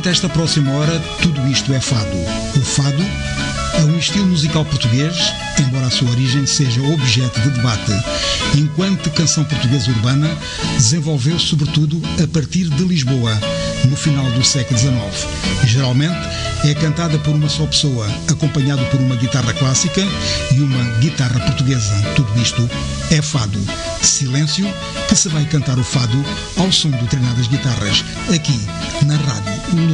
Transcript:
Durante esta próxima hora, tudo isto é fado. O fado é um estilo musical português, embora a sua origem seja objeto de debate, enquanto canção portuguesa urbana desenvolveu sobretudo a partir de Lisboa, no final do século XIX. Geralmente é cantada por uma só pessoa, acompanhado por uma guitarra clássica e uma guitarra portuguesa. Tudo isto é fado. Silêncio, que se vai cantar o fado ao som do treinar das guitarras, aqui na Rádio